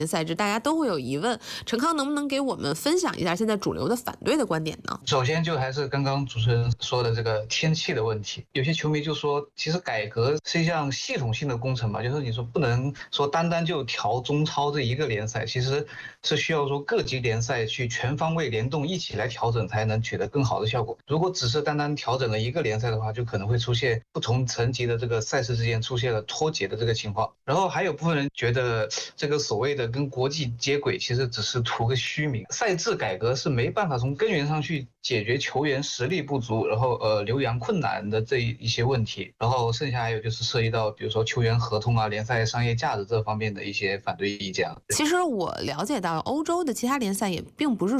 赛制，大家都会有疑问。陈康能不能给我们分享一下现在主流的反对的观点呢？ 首先就还是刚刚主持人说的这个天气的问题，有些球迷就说，其实改革是一项系统性的工程嘛，就是你说不能说单单就调中超这一个联赛，其实是需要说各级联赛去全方位联动一起来调整，才能取得更好的效果。如果只是单单调整了一个联赛的话，就可能会出现不同层级的这个赛事之间出现了脱节的这个情况。然后还有部分人觉得这个所谓的跟国际接轨，其实只是图个虚名。赛制改革是没办法从根源上去解决球员实力不足，然后留洋困难的这一些问题。然后剩下还有就是涉及到比如说球员合同啊、联赛商业价值这方面的一些反对意见啊。 其实我了解到，欧洲的其他联赛也并不是